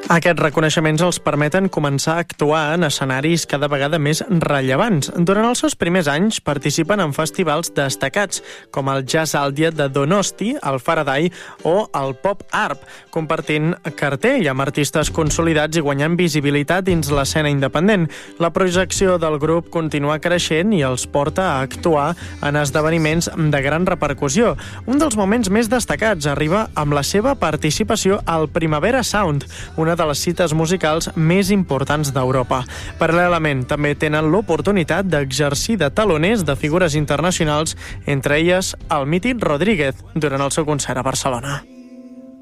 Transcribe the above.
Aquests reconeixements els permeten començar a actuar en escenaris cada vegada més rellevants. Durant els seus primers anys participen en festivals destacats, com el Jazz Aldia de Donosti, el Faraday o el Pop Arp, compartint cartell amb artistes consolidats i guanyant visibilitat dins l'escena independent. La projecció del grup continua creixent i els porta a actuar en esdeveniments de gran repercussió. Un dels moments més destacats arriba amb la seva participació al Primavera Sound, una de les cites musicals més importants d'Europa. Paral·lelament, també tenen l'oportunitat d'exercir de taloners de figures internacionals, entre elles el mític Rodríguez, durant el seu concert a Barcelona.